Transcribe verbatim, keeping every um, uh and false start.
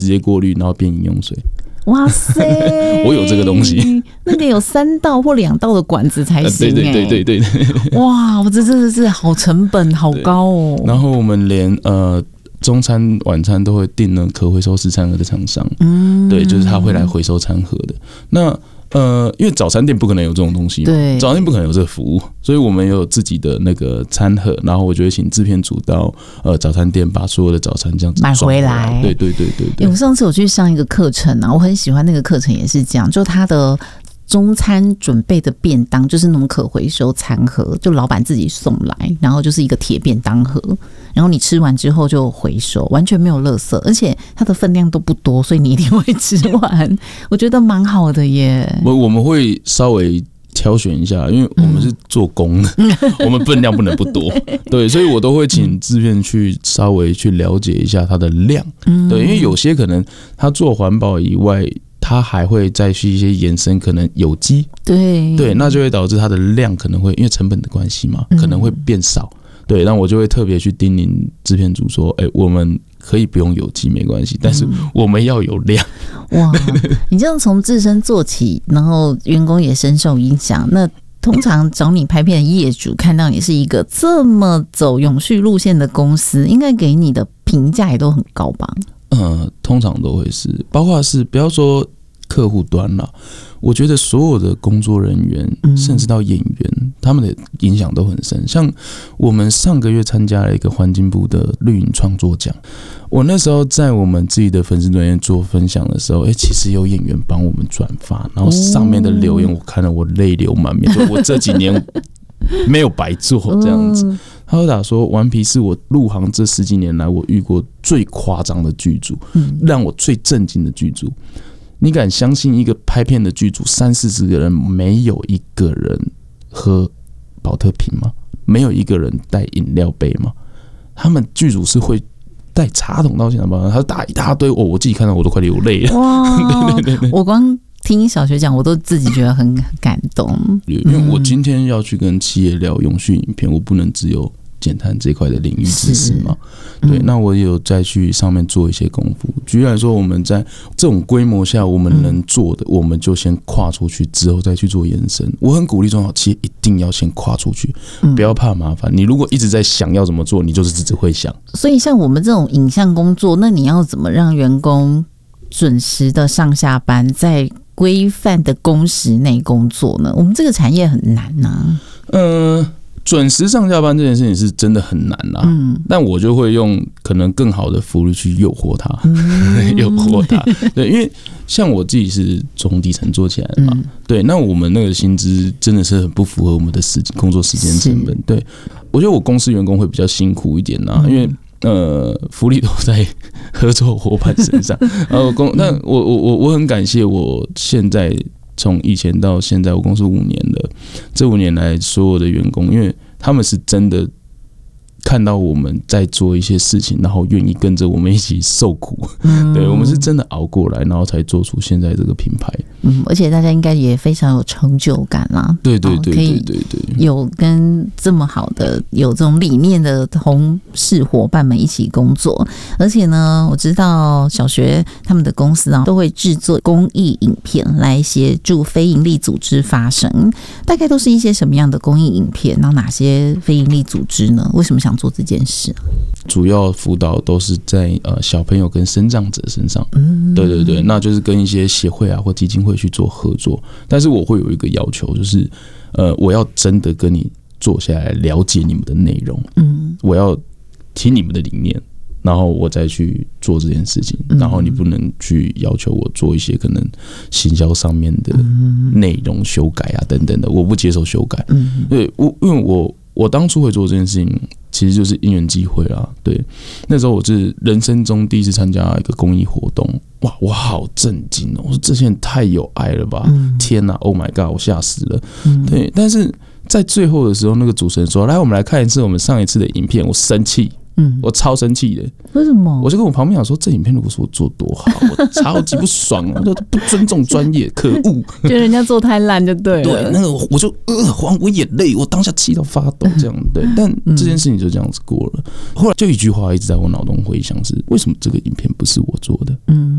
直接过滤，然后变饮用水。 哇塞， 我有这个东西， 那个有三道或两道的管子才行、欸。 对对对对对。 哇，我这真的是好成本，好高哦。 然后我们连呃中餐、晚餐都会订那可回收式餐盒的厂商，嗯，对，就是他会来回收餐盒的。那呃，因为早餐店不可能有这种东西嘛， 对， 早餐店不可能有这个服务，所以我们有自己的那个餐盒，然后我就会请制片组到呃早餐店把所有的早餐这样子买回来。 对对对对对。 欸、我上次有去上一个课程啊，我很喜欢那个课程，也是这样，就他的中餐准备的便当就是那种可回收餐盒，就老板自己送来，然后就是一个铁便当盒，然后你吃完之后就回收，完全没有垃圾，而且它的分量都不多，所以你一定会吃完。我觉得蛮好的耶。 我我们会稍微挑选一下，因为我们是做工的，嗯、我们分量不能不多，对，所以我都会请制片去稍微去了解一下它的量，嗯、对，因为有些可能他做环保以外。它还会再去一些延伸，可能有机， 对对，那就会导致它的量可能会因为成本的关系嘛，可能会变少。嗯、对，那我就会特别去叮咛制片组说，哎、欸，我们可以不用有机没关系，但是我们要有量。 哇，你这样从自身做起，然后员工也深受影响，那通常找你拍片的业主看到你是一个这么走永续路线的公司，应该给你的评价也都很高吧？ 呃，通常都会是，包括是不要说客户端啦，我觉得所有的工作人员，嗯、甚至到演员，他们的影响都很深。像我们上个月参加了一个环境部的绿影创作奖，我那时候在我们自己的粉丝专页做分享的时候，哎、欸，其实有演员帮我们转发，然后上面的留言我看了我泪流满面，就我这几年没有白做这样子。他就打说，顽皮是我入行这十几年来我遇过最夸张的剧组，让我最震惊的剧组。你敢相信一个拍片的剧组三四十个人，没有一个人喝保特瓶吗？没有一个人带饮料杯吗？他们剧组是会带茶桶到现场吗？他打一大堆，哦，我自己看到我都快流泪了。哇，对对对对， 我光听小学讲，我都自己觉得很感动。 因为我今天要去跟企业聊永续影片，我不能只有减碳这块的领域知识嘛，对，那我也有再去上面做一些功夫。举例来说，我们在这种规模下，我们能做的，我们就先跨出去，之后再去做延伸。我很鼓励中小企业一定要先跨出去，不要怕麻烦。你如果一直在想要怎么做，你就是只会想。 所以，像我们这种影像工作，那你要怎么让员工准时的上下班，在规范的工时内工作呢？我们这个产业很难呐、啊。嗯。 准时上下班这件事情是真的很难啦、嗯，但我就会用可能更好的福利去诱惑他，诱、嗯、惑他。对，因为像我自己是从底层做起来的嘛、嗯，对，那我们那个薪资真的是很不符合我们的时工作时间成本。对，我觉得我公司员工会比较辛苦一点啦，因为呃福利都在合作伙伴身上。然后公，但我我我我很感谢我现在。从以前到现在，我公司五年了。这五年来，所有的员工，因为他们是真的看到我们在做一些事情，然后愿意跟着我们一起受苦。嗯、对，我们是真的熬过来，然后才做出现在这个品牌。 嗯，而且大家应该也非常有成就感啦。 对对对对对对， 有跟这么好的有这种理念的同事伙伴们一起工作，而且呢，我知道小学他们的公司啊都会制作公益影片来协助非营利组织发声。大概都是一些什么样的公益影片？然后哪些非营利组织呢？为什么想做这件事？ 主要辅导都是在呃小朋友跟身障者身上。嗯，对对对，那就是跟一些协会啊或基金会去做合作。但是我会有一个要求，就是呃我要真的跟你坐下来了解你们的内容。嗯，我要听你们的理念。然后我再去做这件事情，然后你不能去要求我做一些可能行销上面的内容修改啊等等的，我不接受修改。对，我因为我我当初会做这件事情，其实就是因缘际会啦。对，那时候我是人生中第一次参加一个公益活动，哇，我好震惊哦！我说这些人太有爱了吧！嗯、天哪 ，Oh my god， 我吓死了。嗯、对，但是在最后的时候，那个主持人说：“来，我们来看一次我们上一次的影片。”我生气。 嗯， 我超生气的。 为什么？ 我就跟我旁边讲说，这影片如果说我做多好，我超级不爽啊！我不尊重专业，可恶！ 觉得人家做太烂就对了。 对，那个我就呃，还我眼泪，我当下气到发抖，这样对。但这件事情就这样子过了。后来就一句话一直在我脑中回响是：为什么这个影片不是我做的？嗯。